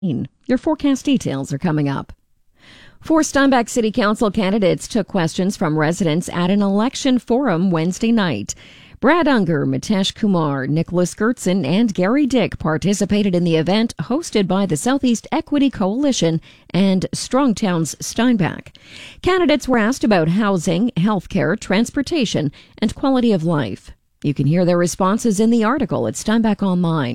Your forecast details are coming up. 4 Steinbach City Council candidates took questions from residents at an election forum Wednesday night. Brad Unger, Mitesh Kumar, Nicholas Gertson, and Gary Dick participated in the event hosted by the Southeast Equity Coalition and Strong Towns Steinbach. Candidates were asked about housing, healthcare, transportation, and quality of life. You can hear their responses in the article at Steinbach Online.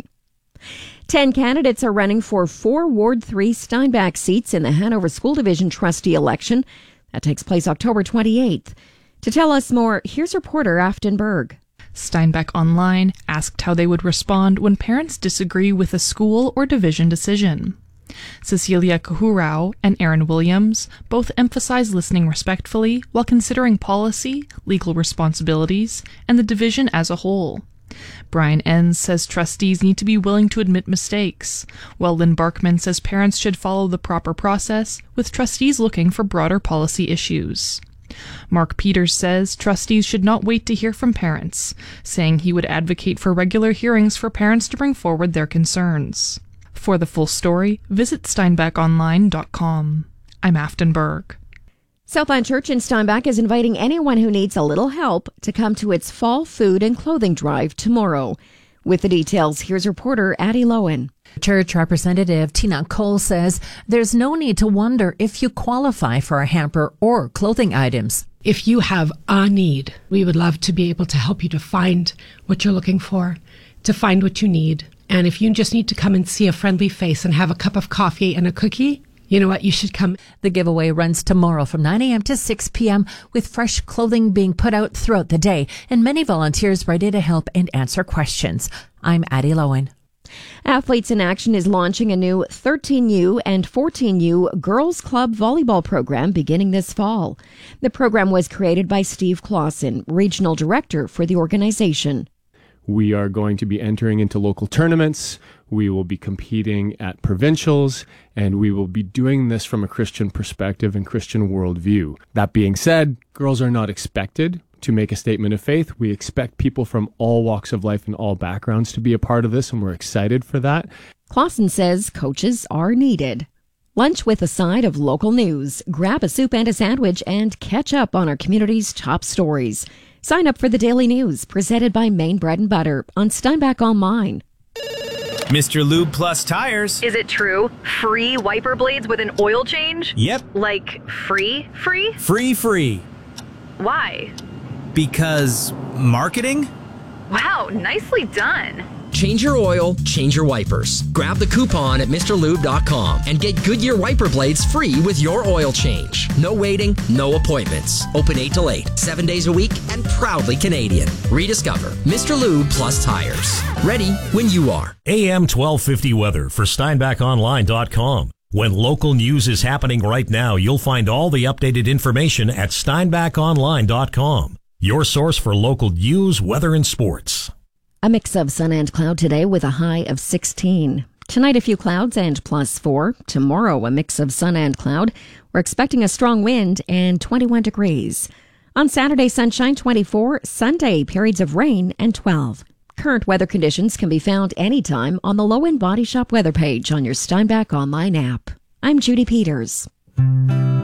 10 candidates are running for 4 Ward 3 Steinbach seats in the Hanover School Division trustee election. That takes place October 28th. To tell us more, here's reporter Afton Berg. Steinbach Online asked how they would respond when parents disagree with a school or division decision. Cecilia Kahurau and Aaron Williams both emphasize listening respectfully while considering policy, legal responsibilities, and the division as a whole. Brian Enns says trustees need to be willing to admit mistakes, while Lynn Barkman says parents should follow the proper process, with trustees looking for broader policy issues. Mark Peters says trustees should not wait to hear from parents, saying he would advocate for regular hearings for parents to bring forward their concerns. For the full story, visit steinbachonline.com. I'm Afton Berg. Southland Church in Steinbach is inviting anyone who needs a little help to come to its fall food and clothing drive tomorrow. With the details, here's reporter Addie Lowen. Church Representative Tina Cole says there's no need to wonder if you qualify for a hamper or clothing items. If you have a need, we would love to be able to help you to find what you're looking for, to find what you need. And if you just need to come and see a friendly face and have a cup of coffee and a cookie, you know what? You should come. The giveaway runs tomorrow from 9 a.m. to 6 p.m. with fresh clothing being put out throughout the day and many volunteers ready to help and answer questions. I'm Addie Lowen. Athletes in Action is launching a new 13U and 14U Girls Club volleyball program beginning this fall. The program was created by Steve Clausen, Regional Director for the organization. We are going to be entering into local tournaments. We will be competing at provincials, and we will be doing this from a Christian perspective and Christian worldview. That being said, girls are not expected to make a statement of faith. We expect people from all walks of life and all backgrounds to be a part of this, and we're excited for that. Clausen says coaches are needed. Lunch with a side of local news. Grab a soup and a sandwich and catch up on our community's top stories. Sign up for the Daily News, presented by Maine Bread and Butter on Steinbach Online. Mr. Lube Plus Tires. Is it true? Free wiper blades with an oil change? Yep. Like free? Free. Why? Because marketing? Wow, nicely done. Change your oil, change your wipers. Grab the coupon at MrLube.com and get Goodyear wiper blades free with your oil change. No waiting, no appointments. Open 8 till 8, 7 days a week, and proudly Canadian. Rediscover Mr. Lube Plus Tires. Ready when you are. AM 1250 weather for SteinbachOnline.com. When local news is happening right now, you'll find all the updated information at SteinbachOnline.com. Your source for local news, weather, and sports. A mix of sun and cloud today with a high of 16. Tonight, a few clouds and +4. Tomorrow, a mix of sun and cloud. We're expecting a strong wind and 21 degrees. On Saturday, sunshine 24. Sunday, periods of rain and 12. Current weather conditions can be found anytime on the Low End Body Shop weather page on your Steinbach Online app. I'm Judy Peters.